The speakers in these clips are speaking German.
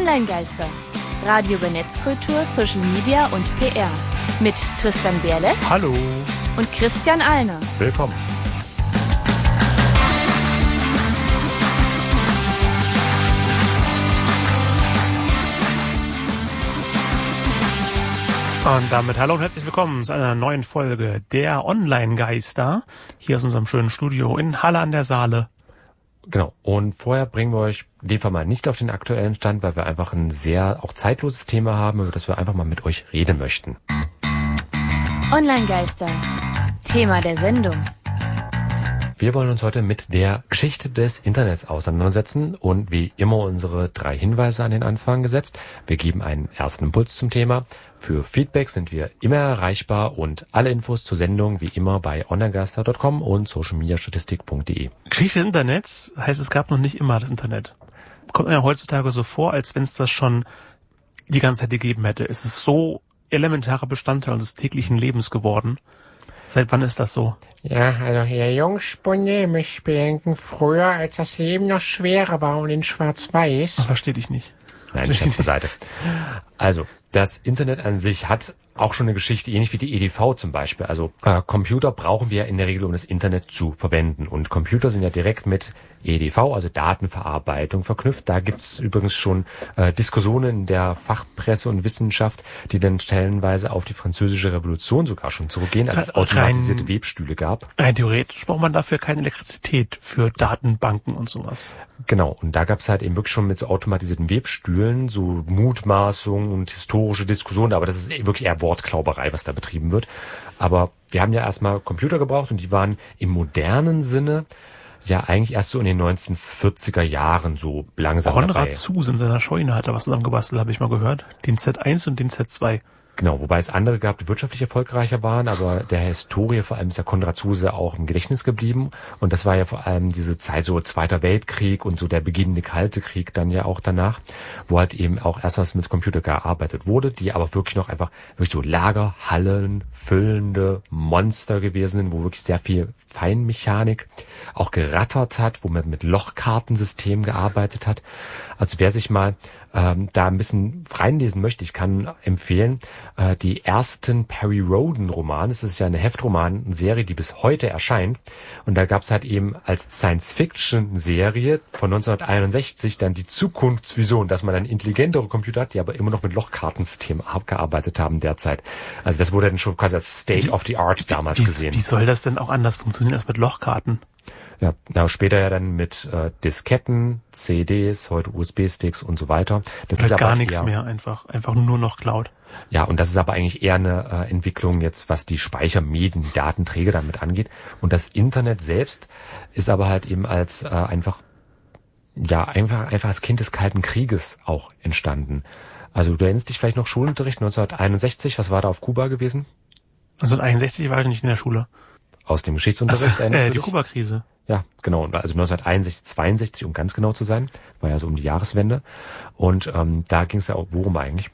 Online-Geister. Radio über Netzkultur, Social Media und PR. Mit Tristan Berle. Hallo. Und Christian Alner. Willkommen. Und damit hallo und herzlich willkommen zu einer neuen Folge der Online-Geister. Hier aus unserem schönen Studio in Halle an der Saale. Genau. Und vorher bringen wir euch in dem Fall mal nicht auf den aktuellen Stand, weil wir einfach ein sehr auch zeitloses Thema haben, über das wir einfach mal mit euch reden möchten. Online-Geister. Thema der Sendung. Wir wollen uns heute mit der Geschichte des Internets auseinandersetzen und wie immer unsere 3 Hinweise an den Anfang gesetzt. Wir geben einen ersten Impuls zum Thema. Für Feedback sind wir immer erreichbar und alle Infos zur Sendung wie immer bei onlinegeister.com und socialmediastatistik.de. Geschichte des Internets heißt, es gab noch nicht immer das Internet. Kommt mir ja heutzutage so vor, als wenn es das schon die ganze Zeit gegeben hätte. Es ist so elementarer Bestandteil unseres täglichen Lebens geworden. Seit wann ist das so? Ja, also Herr Jungspunde, mich bedenken früher, als das Leben noch schwerer war und in Schwarz-Weiß. Verstehe dich nicht. Nein, Scherz beiseite. Also, das Internet an sich hat auch schon eine Geschichte, ähnlich wie die EDV zum Beispiel. Also Computer brauchen wir in der Regel, um das Internet zu verwenden. Und Computer sind ja direkt mit EDV, also Datenverarbeitung, verknüpft. Da gibt's übrigens schon Diskussionen in der Fachpresse und Wissenschaft, die dann stellenweise auf die Französische Revolution sogar schon zurückgehen, als es automatisierte Webstühle gab. Rein theoretisch braucht man dafür keine Elektrizität für Datenbanken und sowas. Genau, und da gab's halt eben wirklich schon mit so automatisierten Webstühlen so Mutmaßungen und historische Diskussionen, aber das ist wirklich eher Wortklauberei, was da betrieben wird. Aber wir haben ja erstmal Computer gebraucht und die waren im modernen Sinne ja eigentlich erst so in den 1940er Jahren so langsam Konrad dabei. Zuse in seiner Scheune hat da was zusammengebastelt, habe ich mal gehört. Den Z1 und den Z2. Genau, wobei es andere gab, die wirtschaftlich erfolgreicher waren, aber der Historie vor allem ist der Konrad Zuse auch im Gedächtnis geblieben. Und das war ja vor allem diese Zeit so Zweiter Weltkrieg und so der beginnende Kalte Krieg dann ja auch danach, wo halt eben auch erstmals mit Computer gearbeitet wurde, die aber wirklich noch einfach wirklich so Lagerhallen füllende Monster gewesen sind, wo wirklich sehr viel Feinmechanik auch gerattert hat, wo man mit Lochkartensystemen gearbeitet hat. Also wer sich mal da ein bisschen reinlesen möchte, ich kann empfehlen, die ersten Perry Rhodan Romane, das ist ja eine Heftroman-Serie, die bis heute erscheint. Und da gab es halt eben als Science-Fiction-Serie von 1961 dann die Zukunftsvision, dass man dann intelligentere Computer hat, die aber immer noch mit Lochkartensystemen gearbeitet haben derzeit. Also das wurde dann schon quasi als State of the Art damals gesehen. Wie soll das denn auch anders funktionieren als mit Lochkarten? Ja, na, später ja dann mit Disketten, CDs, heute USB-Sticks und so weiter. Das halt ist aber gar nichts mehr, einfach nur noch Cloud. Ja, und das ist aber eigentlich eher eine Entwicklung jetzt, was die Speichermedien, die Datenträger damit angeht. Und das Internet selbst ist aber halt eben als einfach als Kind des Kalten Krieges auch entstanden. Also du erinnerst dich vielleicht noch Schulunterricht 1961, was war da auf Kuba gewesen? 1961 war ich nicht in der Schule. Aus dem Geschichtsunterricht erinnerst du die dich? Kuba-Krise. Ja, genau. Also 1961, 62, um ganz genau zu sein, war ja so um die Jahreswende. Und da ging es ja auch, worum eigentlich?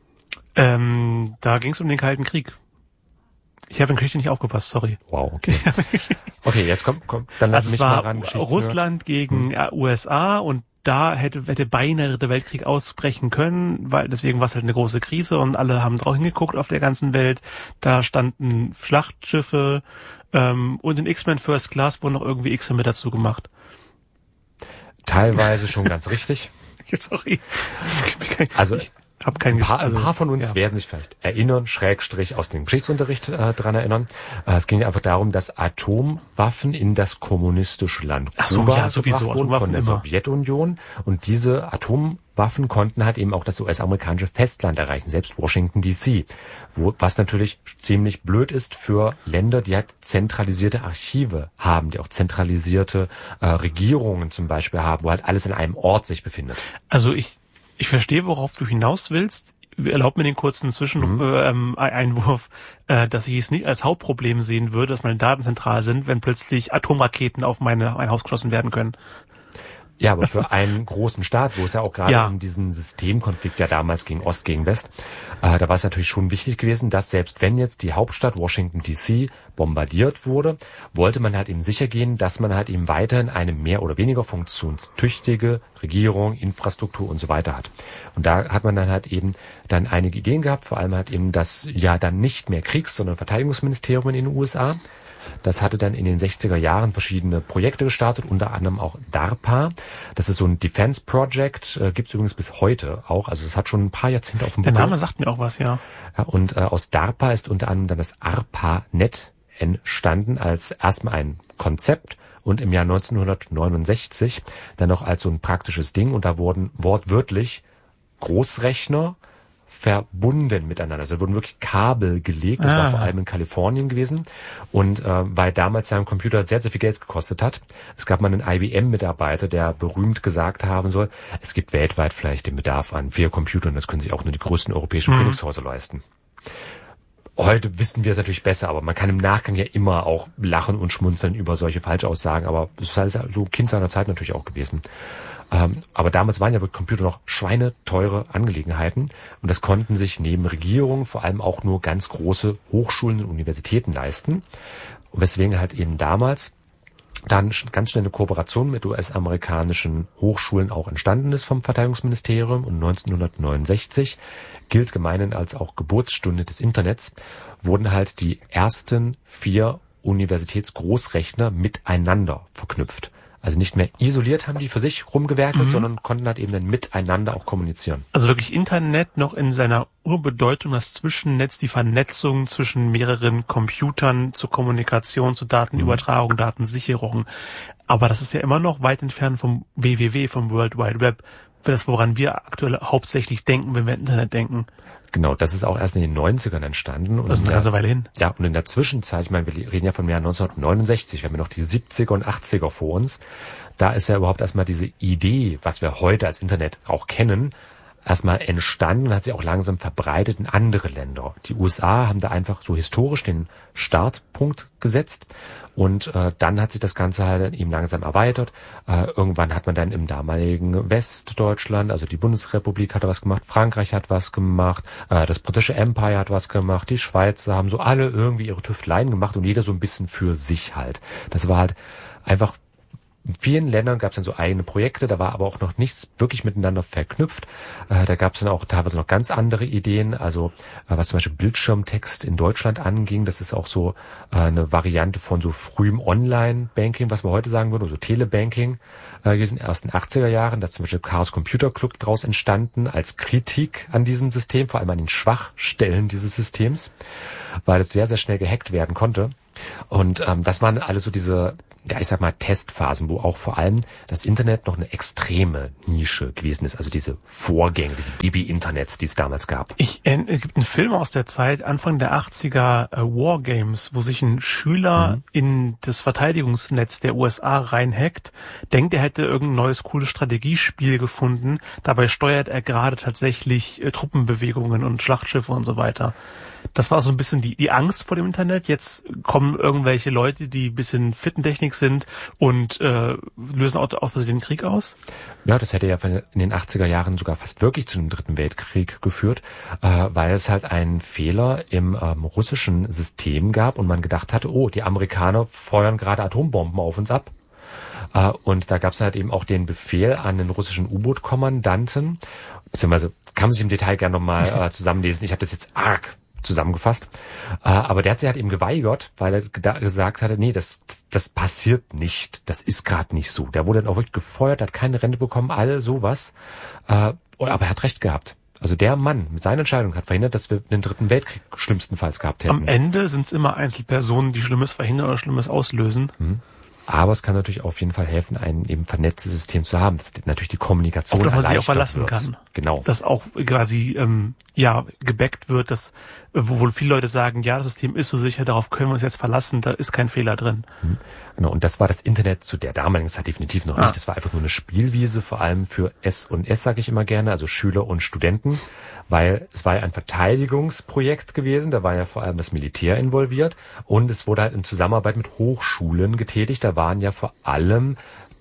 Da ging es um den Kalten Krieg. Ich habe in Geschichte nicht aufgepasst, sorry. Wow, okay. Okay, jetzt komm, dann lass mich mal ran. Russland gegen USA und da hätte beinahe der Dritte Weltkrieg ausbrechen können, weil deswegen war es halt eine große Krise und alle haben drauf hingeguckt auf der ganzen Welt. Da standen Schlachtschiffe und in X-Men First Class wurden noch irgendwie X-Men mit dazu gemacht. Teilweise schon ganz richtig. Sorry. Also Ein paar von uns werden sich vielleicht erinnern, / aus dem Geschichtsunterricht dran erinnern. Es ging einfach darum, dass Atomwaffen in das kommunistische Land Kuba sowieso wurden von der Sowjetunion. Und diese Atomwaffen konnten halt eben auch das US-amerikanische Festland erreichen, selbst Washington D.C., was natürlich ziemlich blöd ist für Länder, die halt zentralisierte Archive haben, die auch zentralisierte Regierungen zum Beispiel haben, wo halt alles in einem Ort sich befindet. Also ich verstehe, worauf du hinaus willst. Erlaub mir den kurzen Einwurf, dass ich es nicht als Hauptproblem sehen würde, dass meine Daten zentral sind, wenn plötzlich Atomraketen auf mein Haus geschossen werden können. Ja, aber für einen großen Staat, wo es ja auch gerade um diesen Systemkonflikt ja damals gegen Ost gegen West, da war es natürlich schon wichtig gewesen, dass selbst wenn jetzt die Hauptstadt Washington D.C. bombardiert wurde, wollte man halt eben sicher gehen, dass man halt eben weiterhin eine mehr oder weniger funktionstüchtige Regierung, Infrastruktur und so weiter hat. Und da hat man dann halt eben dann einige Ideen gehabt, vor allem halt eben das ja dann nicht mehr Kriegs-, sondern Verteidigungsministerium in den USA. Das hatte dann in den 60er Jahren verschiedene Projekte gestartet, unter anderem auch DARPA. Das ist so ein Defense Project, gibt es übrigens bis heute auch. Also es hat schon ein paar Jahrzehnte auf dem Buckel. Der Name sagt mir auch was, ja. Und aus DARPA ist unter anderem dann das ARPANET entstanden als erstmal ein Konzept und im Jahr 1969 dann noch als so ein praktisches Ding. Und da wurden wortwörtlich Großrechner verbunden miteinander. Also wurden wirklich Kabel gelegt. Das war vor allem in Kalifornien gewesen. Und weil damals ja ein Computer sehr, sehr viel Geld gekostet hat. Es gab mal einen IBM-Mitarbeiter, der berühmt gesagt haben soll, es gibt weltweit vielleicht den Bedarf an 4 Computern. Das können sich auch nur die größten europäischen Königshäuser leisten. Heute wissen wir es natürlich besser, aber man kann im Nachgang ja immer auch lachen und schmunzeln über solche Falschaussagen. Aber es ist halt so Kind seiner Zeit natürlich auch gewesen. Aber damals waren ja wirklich Computer noch schweineteure Angelegenheiten und das konnten sich neben Regierungen vor allem auch nur ganz große Hochschulen und Universitäten leisten. Und weswegen halt eben damals dann ganz schnell eine Kooperation mit US-amerikanischen Hochschulen auch entstanden ist vom Verteidigungsministerium. Und 1969 gilt gemeinhin als auch Geburtsstunde des Internets, wurden halt die ersten 4 Universitätsgroßrechner miteinander verknüpft. Also nicht mehr isoliert haben die für sich rumgewerkelt, sondern konnten halt eben dann miteinander auch kommunizieren. Also wirklich Internet noch in seiner Urbedeutung, das Zwischennetz, die Vernetzung zwischen mehreren Computern zur Kommunikation, zur Datenübertragung, Datensicherung. Aber das ist ja immer noch weit entfernt vom WWW, vom World Wide Web. Das, woran wir aktuell hauptsächlich denken, wenn wir Internet denken. Genau, das ist auch erst in den 90ern entstanden. Und das ist eine ganze Weile hin. Ja, und in der Zwischenzeit, ich meine, wir reden ja vom Jahr 1969, wir haben ja noch die 70er und 80er vor uns. Da ist ja überhaupt erstmal diese Idee, was wir heute als Internet auch kennen, erstmal entstanden und hat sich auch langsam verbreitet in andere Länder. Die USA haben da einfach so historisch den Startpunkt gesetzt und dann hat sich das Ganze halt eben langsam erweitert. Irgendwann hat man dann im damaligen Westdeutschland, also die Bundesrepublik hat was gemacht, Frankreich hat was gemacht, das britische Empire hat was gemacht, die Schweizer haben so alle irgendwie ihre Tüfteleien gemacht und jeder so ein bisschen für sich halt. Das war halt einfach. In vielen Ländern gab es dann so eigene Projekte, da war aber auch noch nichts wirklich miteinander verknüpft. Da gab es dann auch teilweise noch ganz andere Ideen, also was zum Beispiel Bildschirmtext in Deutschland anging, das ist auch so eine Variante von so frühem Online-Banking, was man heute sagen würde, so Telebanking gewesen, erst in den 80er Jahren, da ist zum Beispiel Chaos Computer Club draus entstanden, als Kritik an diesem System, vor allem an den Schwachstellen dieses Systems, weil es sehr, sehr schnell gehackt werden konnte. Und das waren alles so diese, ja, ich sag mal, Testphasen, wo auch vor allem das Internet noch eine extreme Nische gewesen ist. Also diese Vorgänge, diese Baby-Internets, die es damals gab. Es gibt einen Film aus der Zeit, Anfang der 80er, Wargames, wo sich ein Schüler in das Verteidigungsnetz der USA reinhackt, denkt, er hätte irgendein neues, cooles Strategiespiel gefunden. Dabei steuert er gerade tatsächlich Truppenbewegungen und Schlachtschiffe und so weiter. Das war so ein bisschen die Angst vor dem Internet. Jetzt kommen irgendwelche Leute, die ein bisschen fit in Technik sind und lösen aus den Krieg aus? Ja, das hätte ja in den 80er Jahren sogar fast wirklich zu einem Dritten Weltkrieg geführt, weil es halt einen Fehler im russischen System gab und man gedacht hatte, oh, die Amerikaner feuern gerade Atombomben auf uns ab. Und da gab es halt eben auch den Befehl an den russischen U-Boot-Kommandanten, beziehungsweise kann man sich im Detail gerne nochmal zusammenlesen. Ich habe das jetzt arg zusammengefasst. Aber der hat sich halt eben geweigert, weil er gesagt hatte, nee, das passiert nicht. Das ist gerade nicht so. Der wurde dann auch wirklich gefeuert, hat keine Rente bekommen, all sowas. Aber er hat recht gehabt. Also der Mann mit seiner Entscheidung hat verhindert, dass wir den Dritten Weltkrieg schlimmstenfalls gehabt hätten. Am Ende sind es immer Einzelpersonen, die Schlimmes verhindern oder Schlimmes auslösen. Aber es kann natürlich auf jeden Fall helfen, ein eben vernetztes System zu haben, dass natürlich die Kommunikation auf das man sich auch erleichtert verlassen wird. kann. Genau. Dass auch quasi gebackt wird, dass wo viele Leute sagen, ja, das System ist so sicher, darauf können wir uns jetzt verlassen, da ist kein Fehler drin. Genau, und das war das Internet zu der damaligen Zeit definitiv noch nicht. Das war einfach nur eine Spielwiese, vor allem für S&S, sage ich immer gerne, also Schüler und Studenten, weil es war ja ein Verteidigungsprojekt gewesen, da war ja vor allem das Militär involviert und es wurde halt in Zusammenarbeit mit Hochschulen getätigt, da waren ja vor allem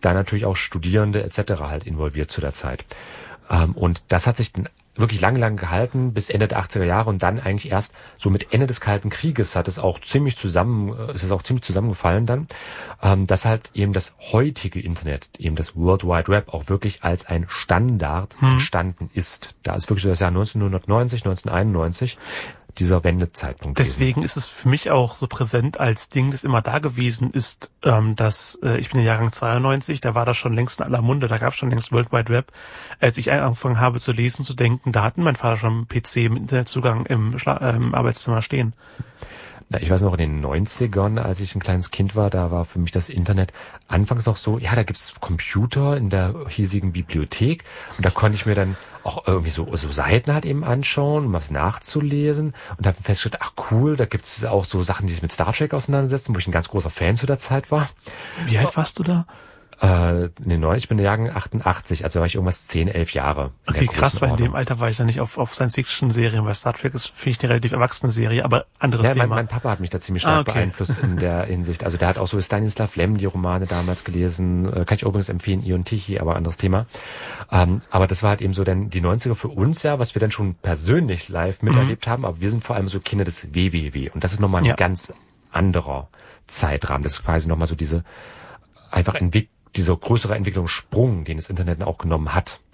da natürlich auch Studierende etc. halt involviert zu der Zeit. Und das hat sich dann wirklich lang gehalten, bis Ende der 80er Jahre und dann eigentlich erst so mit Ende des Kalten Krieges ist es auch ziemlich zusammengefallen dann, dass halt eben das heutige Internet, eben das World Wide Web auch wirklich als ein Standard entstanden ist. Da ist wirklich so das Jahr 1991 dieser Wendezeitpunkt. Deswegen ist es für mich auch so präsent als Ding, das immer da gewesen ist, dass ich bin im Jahrgang 92, da war das schon längst in aller Munde, da gab es schon längst World Wide Web. Als ich angefangen habe zu lesen, zu denken, da hatten mein Vater schon einen PC mit Internetzugang im Arbeitszimmer stehen. Ich weiß noch, in den 90ern, als ich ein kleines Kind war, da war für mich das Internet anfangs noch so, ja, da gibt's Computer in der hiesigen Bibliothek und da konnte ich mir dann auch irgendwie so Seiten halt eben anschauen, um was nachzulesen und habe festgestellt, ach cool, da gibt's auch so Sachen, die sich mit Star Trek auseinandersetzen, wo ich ein ganz großer Fan zu der Zeit war. Wie alt warst du da? Ich bin der Jahrgang 88, also war ich irgendwas 10, 11 Jahre. Okay, krass, weil in dem Alter war ich dann nicht auf Science-Fiction-Serien, weil Star Trek ist, finde ich, eine relativ erwachsene Serie, aber anderes Thema. Mein Papa hat mich da ziemlich stark beeinflusst in der Hinsicht. Also der hat auch so Stanislav Lem, die Romane damals gelesen, kann ich übrigens empfehlen, Ion Tichy, aber anderes Thema. Aber das war halt eben so dann die 90er für uns ja, was wir dann schon persönlich live miterlebt haben, aber wir sind vor allem so Kinder des WWW und das ist nochmal ein ganz anderer Zeitrahmen. Das ist quasi nochmal so dieser größere Entwicklungssprung, den das Internet auch genommen hat.